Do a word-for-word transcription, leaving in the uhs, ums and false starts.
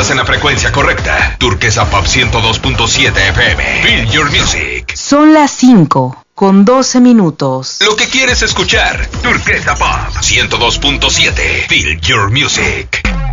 Estás en la frecuencia correcta. Turquesa Pop ciento dos punto siete F M. Feel your music. Son las cinco con doce minutos. Lo que quieres escuchar. Turquesa Pop ciento dos punto siete. Feel your music.